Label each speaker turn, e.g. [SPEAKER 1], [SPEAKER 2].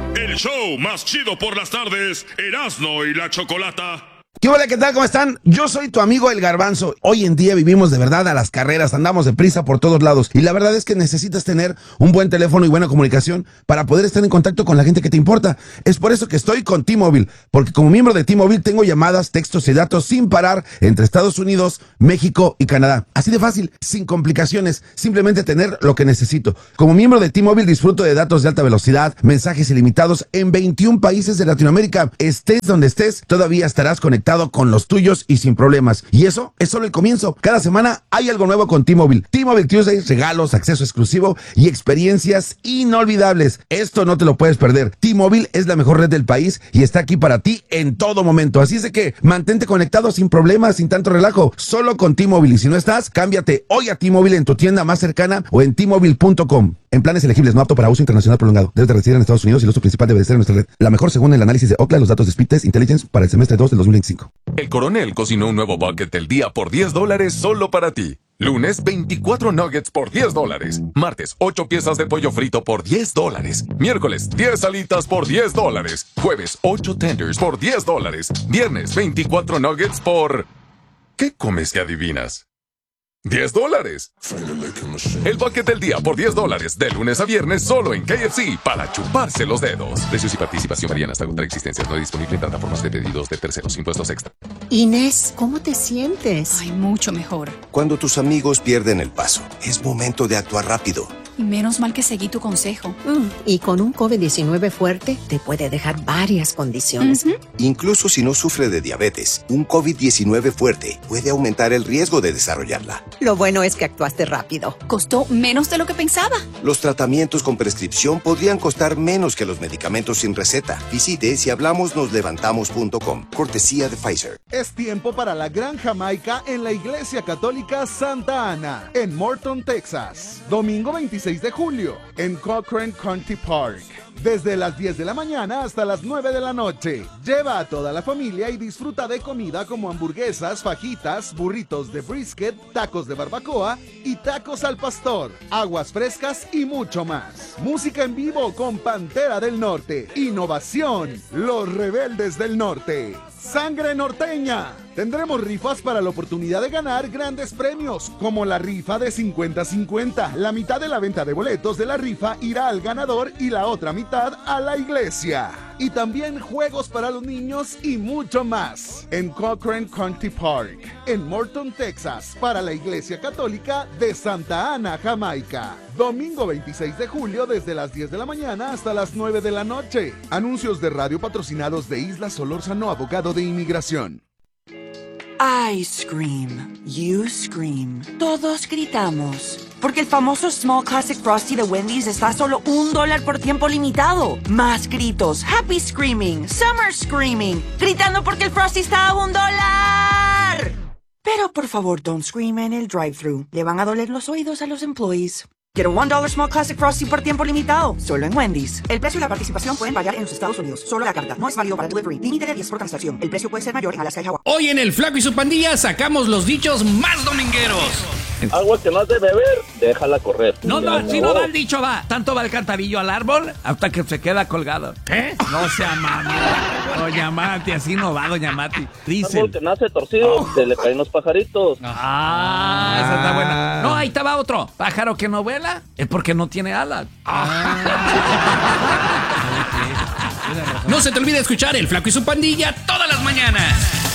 [SPEAKER 1] El show más chido por las tardes, Erasmo y la Chocolata.
[SPEAKER 2] ¿Qué hola? ¿Qué tal? ¿Cómo están? Yo soy tu amigo El Garbanzo. Hoy en día vivimos de verdad a las carreras, andamos deprisa por todos lados. Y la verdad es que necesitas tener un buen teléfono y buena comunicación para poder estar en contacto con la gente que te importa. Es por eso que estoy con T-Mobile, porque como miembro de T-Mobile tengo llamadas, textos y datos sin parar entre Estados Unidos, México y Canadá. Así de fácil, sin complicaciones, simplemente tener lo que necesito. Como miembro de T-Mobile disfruto de datos de alta velocidad, mensajes ilimitados en 21 países de Latinoamérica. Estés donde estés, todavía estarás conectado con los tuyos y sin problemas. Y eso es solo el comienzo. Cada semana hay algo nuevo con T-Mobile. T-Mobile Tuesday, regalos, acceso exclusivo y experiencias inolvidables. Esto no te lo puedes perder. T-Mobile es la mejor red del país y está aquí para ti en todo momento. Así es de que mantente conectado sin problemas, sin tanto relajo. Solo con T-Mobile. Y si no estás, cámbiate hoy a T-Mobile en tu tienda más cercana o en T-Mobile.com. En planes elegibles, no apto para uso internacional prolongado. Debes de residir en Estados Unidos y el uso principal debe de ser en nuestra red. La mejor según el análisis de Ookla, los datos de Speedtest Intelligence para el semestre 2 del 2025.
[SPEAKER 3] El Coronel cocinó un nuevo bucket del día por $10 solo para ti. Lunes, 24 nuggets por $10. Martes, 8 piezas de pollo frito por $10. Miércoles, 10 alitas por $10. Jueves, 8 tenders por $10. Viernes, 24 nuggets por... ¿Qué comes que adivinas? $10. El bucket del día por $10, de lunes a viernes solo en KFC, para chuparse los dedos. Precios y participación varían hasta agotar existencias. No disponible en plataformas de pedidos de terceros. Impuestos extra.
[SPEAKER 4] Inés, ¿cómo te sientes?
[SPEAKER 5] Ay, mucho mejor.
[SPEAKER 6] Cuando tus amigos pierden el paso, es momento de actuar rápido.
[SPEAKER 5] Y menos mal que seguí tu consejo.
[SPEAKER 4] Y con un COVID-19 fuerte, te puede dejar varias condiciones.
[SPEAKER 6] Incluso si no sufre de diabetes, un COVID-19 fuerte puede aumentar el riesgo de desarrollarla.
[SPEAKER 4] Lo bueno es que actuaste rápido.
[SPEAKER 5] Costó menos de lo que pensaba.
[SPEAKER 6] Los tratamientos con prescripción podrían costar menos que los medicamentos sin receta. Visite sihablamosnoslevantamos.com. Cortesía de Pfizer.
[SPEAKER 7] Es tiempo para la Gran Jamaica en la Iglesia Católica Santa Ana, en Morton, Texas. Domingo 26 de julio, en Cochrane Country Park. Desde las 10 de la mañana hasta las 9 de la noche. Lleva a toda la familia y disfruta de comida como hamburguesas, fajitas, burritos de brisket, tacos de barbacoa y tacos al pastor, aguas frescas y mucho más. Música en vivo con Pantera del Norte. Innovación, Los Rebeldes del Norte. Sangre Norteña. Tendremos rifas para la oportunidad de ganar grandes premios, como la rifa de 50-50. La mitad de la venta de boletos de la rifa irá al ganador y la otra mitad a la iglesia. Y también juegos para los niños y mucho más. En Cochrane Country Park, en Morton, Texas, para la Iglesia Católica de Santa Ana, Jamaica. Domingo 26 de julio desde las 10 de la mañana hasta las 9 de la noche. Anuncios de radio patrocinados de Isla Solórzano, abogado de inmigración.
[SPEAKER 8] I scream, you scream, todos gritamos. Porque el famoso Small Classic Frosty de Wendy's está a solo $1 por tiempo limitado. Más gritos, happy screaming, summer screaming, gritando porque el Frosty está a $1. Pero por favor, don't scream en el drive-thru. Le van a doler los oídos a los employees. Quiero $1 Small Classic Frosty por tiempo limitado, solo en Wendy's. El precio y la participación pueden variar en los Estados Unidos. Solo la carta, no es válido para delivery. Límite de 10 por transacción. El precio puede ser mayor en Alaska y Hawái.
[SPEAKER 9] Hoy en El Flaco y su Pandilla sacamos los dichos más domingueros.
[SPEAKER 10] Agua que no has de beber, déjala correr.
[SPEAKER 9] No, si no va el dicho, va. Tanto va el cantarillo al árbol hasta que se queda colgado. ¿Qué? No sea mamá. Doña Mati, así no va, Doña Mati. Dice.
[SPEAKER 10] Árbol que nace torcido, se le caen los pajaritos.
[SPEAKER 9] Esa está buena. No, ahí estaba otro. Pájaro que no vuela es porque no tiene alas. No se te olvide escuchar El Flaco y su Pandilla todas las mañanas.